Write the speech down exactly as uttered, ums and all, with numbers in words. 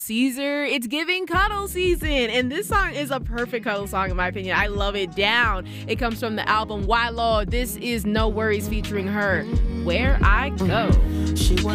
Caesar, it's giving cuddle season, and this song is a perfect cuddle song in my opinion. I love it down. It comes from the album Why Law. This is No Worries featuring her, Where I Go. She